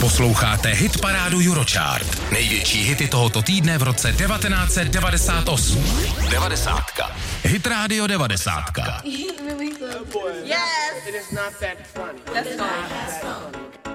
Posloucháte hitparádu Eurochart. Největší hity tohoto týdne v roce 1998. 90. Hit Radio 90. Yes. It is not that funny. That's fine.